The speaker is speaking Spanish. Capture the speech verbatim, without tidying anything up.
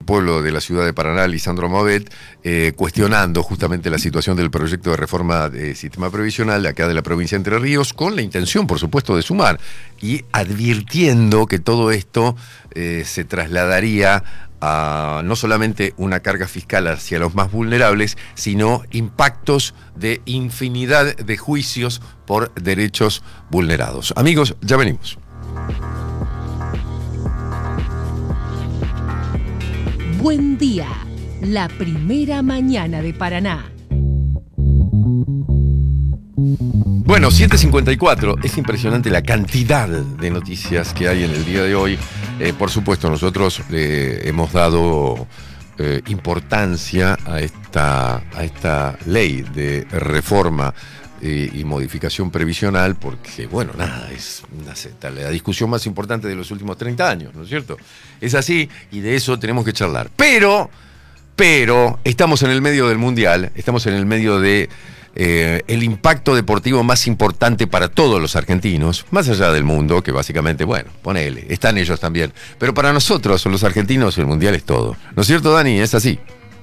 pueblo de la ciudad de Paraná, Lisandro Movet, eh, cuestionando justamente la situación del proyecto de reforma del sistema previsional de acá de la provincia de Entre Ríos, con la intención, por supuesto, de sumar, y advirtiendo que todo esto eh, se trasladaría a no solamente una carga fiscal hacia los más vulnerables, sino impactos de infinidad de juicios por derechos vulnerados. Amigos, ya venimos. Buen día, la primera mañana de Paraná. Bueno, siete cincuenta y cuatro, es impresionante la cantidad de noticias que hay en el día de hoy. Eh, por supuesto, nosotros eh, hemos dado eh, importancia a esta, a esta ley de reforma eh, y modificación previsional, porque, bueno, nada, es una, la discusión más importante de los últimos treinta años, ¿no es cierto? Es así, y de eso tenemos que charlar. Pero, pero, estamos en el medio del Mundial, estamos en el medio de Eh, el impacto deportivo más importante para todos los argentinos, más allá del mundo, que básicamente, bueno, ponele, están ellos también. Pero para nosotros, los argentinos, el Mundial es todo. ¿No es cierto, Dani? Es así.